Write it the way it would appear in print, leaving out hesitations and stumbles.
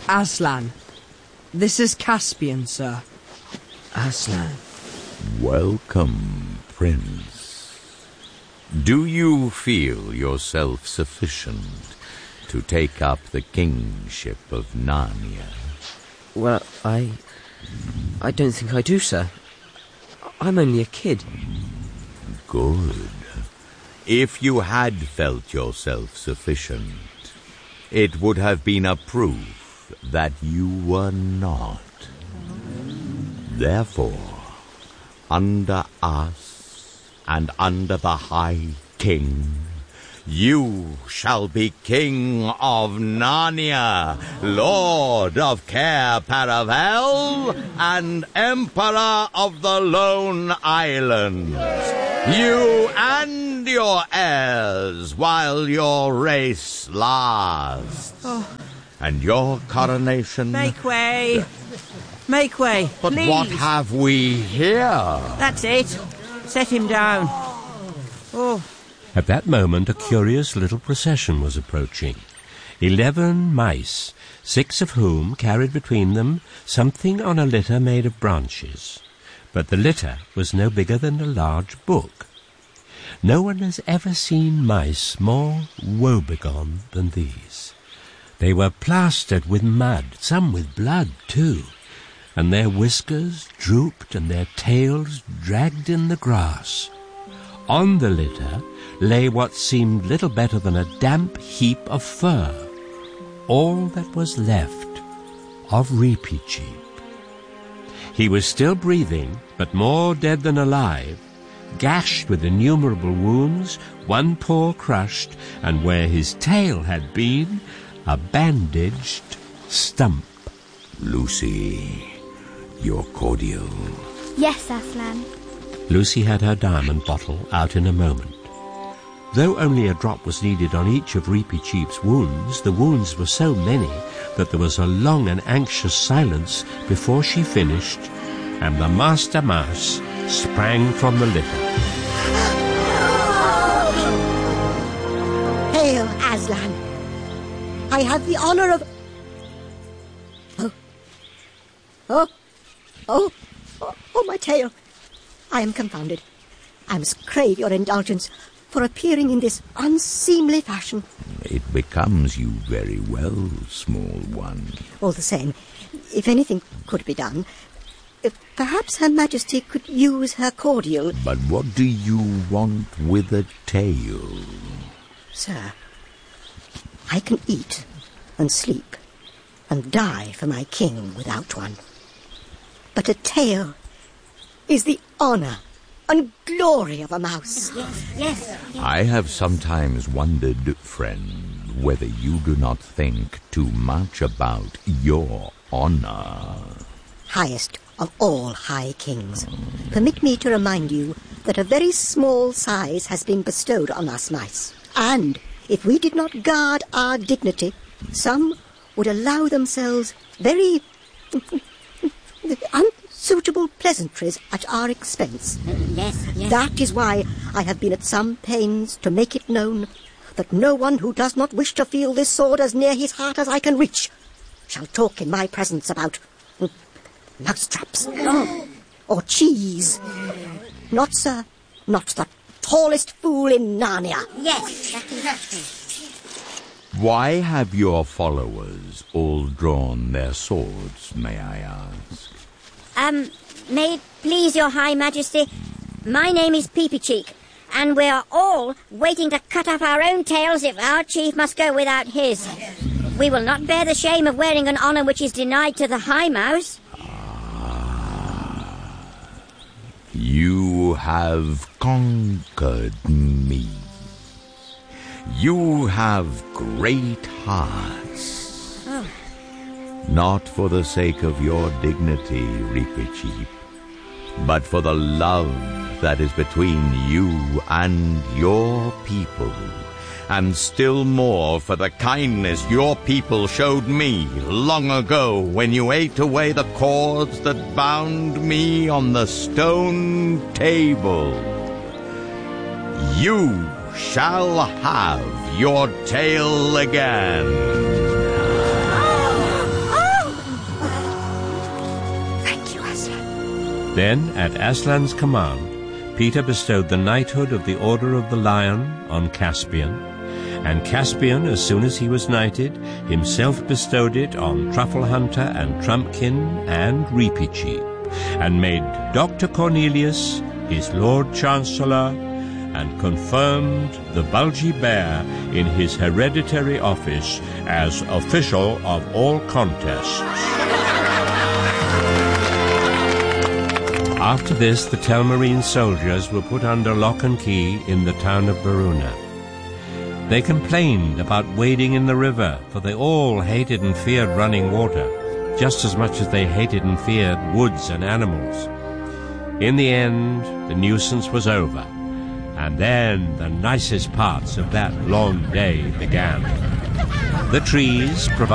Aslan, this is Caspian, sir. Aslan. Welcome, Prince. Do you feel yourself sufficient to take up the kingship of Narnia? Well, I don't think I do, sir. I'm only a kid. Good. If you had felt yourself sufficient, it would have been a proof that you were not. Therefore, under us and under the High King, you shall be King of Narnia, Lord of Cair Paravel, and Emperor of the Lone Islands. You and your heirs while your race lasts. Oh. And your coronation... Make way! Make way, But please. what have we here? That's it. Set him down. Oh. At that moment, a curious little procession was approaching. 11 mice, 6 of whom carried between them something on a litter made of branches. But the litter was no bigger than a large book. No one has ever seen mice more woebegone than these. They were plastered with mud, some with blood too, and their whiskers drooped and their tails dragged in the grass. On the litter lay what seemed little better than a damp heap of fur, all that was left of Reepicheep. He was still breathing, but more dead than alive, gashed with innumerable wounds, one paw crushed, and where his tail had been, a bandaged stump. Lucy, your cordial. Yes, Aslan. Lucy had her diamond bottle out in a moment. Though only a drop was needed on each of Reepicheep's wounds, the wounds were so many that there was a long and anxious silence before she finished, and the Master Mouse sprang from the litter. Hail, Aslan! I have the honor of... Oh, my tail! I am confounded. I must crave your indulgence for appearing in this unseemly fashion. It becomes you very well, small one. All the same, if anything could be done, perhaps Her Majesty could use her cordial. But what do you want with a tail? Sir, I can eat and sleep and die for my king without one. But a tail is the honor and glory of a mouse. Yes. I have sometimes wondered, friend, whether you do not think too much about your honor. Highest of all high kings, permit me to remind you that a very small size has been bestowed on us mice. And if we did not guard our dignity, some would allow themselves very unsuitable pleasantries at our expense. Yes. That is why I have been at some pains to make it known that no one who does not wish to feel this sword as near his heart as I can reach shall talk in my presence about mousetraps or cheese. Not, sir, not the tallest fool in Narnia. Yes, exactly. Why have your followers all drawn their swords, may I ask? May it please your High Majesty, my name is Peepycheek, and we are all waiting to cut off our own tails if our chief must go without his. We will not bear the shame of wearing an honor which is denied to the High Mouse. You have conquered me. You have great hearts. Oh. Not for the sake of your dignity, Reepicheep, but for the love that is between you and your people, and still more for the kindness your people showed me long ago when you ate away the cords that bound me on the stone table. You shall have your tail again. Then, at Aslan's command, Peter bestowed the knighthood of the Order of the Lion on Caspian, and Caspian, as soon as he was knighted, himself bestowed it on Truffle Hunter and Trumpkin and Reepicheep, and made Dr. Cornelius his Lord Chancellor, and confirmed the Bulgy Bear in his hereditary office as official of all contests. After this, the Telmarine soldiers were put under lock and key in the town of Beruna. They complained about wading in the river, for they all hated and feared running water, just as much as they hated and feared woods and animals. In the end, the nuisance was over, and then the nicest parts of that long day began. The trees provided